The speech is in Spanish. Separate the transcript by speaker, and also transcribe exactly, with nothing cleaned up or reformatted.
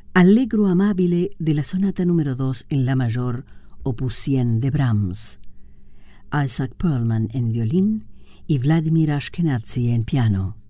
Speaker 1: Allegro amabile de la sonata número dos en la mayor, opus cien de Brahms. Isaac Perlman en violín y Vladimir Ashkenazy en piano.